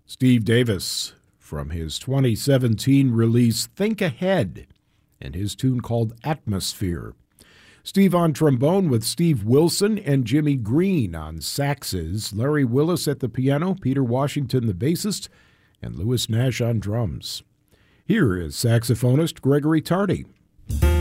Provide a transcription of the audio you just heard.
Steve Davis from his 2017 release Think Ahead and his tune called Atmosphere. Steve on trombone with Steve Wilson and Jimmy Green on saxes, Larry Willis at the piano, Peter Washington the bassist, and Lewis Nash on drums. Here is saxophonist Gregory Tardy.